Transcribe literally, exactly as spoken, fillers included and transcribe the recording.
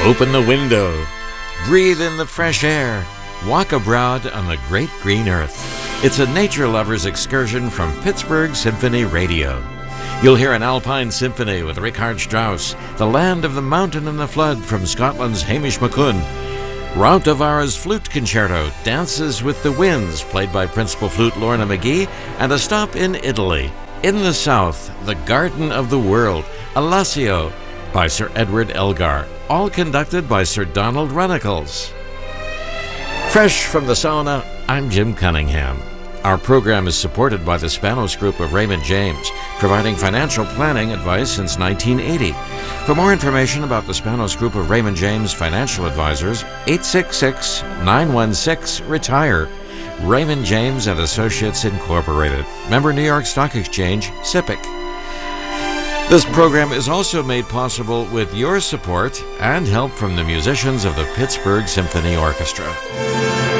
Open the window, breathe in the fresh air, walk abroad on the great green earth. It's a nature lover's excursion from Pittsburgh Symphony Radio. You'll hear an Alpine Symphony with Richard Strauss, The Land of the Mountain and the Flood from Scotland's Hamish McCune, Raut de Vara's Flute Concerto, Dances with the Winds, played by principal flute Lorna McGee, and a stop in Italy. In the south, The Garden of the World, Alassio, by Sir Edward Elgar, all conducted by Sir Donald Runnicles. Fresh from the sauna, I'm Jim Cunningham. Our program is supported by the Spanos Group of Raymond James, providing financial planning advice since nineteen eighty. For more information about the Spanos Group of Raymond James Financial Advisors, eight six six, nine one six, RETIRE. Raymond James and Associates Incorporated. Member New York Stock Exchange, S I P C. This program is also made possible with your support and help from the musicians of the Pittsburgh Symphony Orchestra.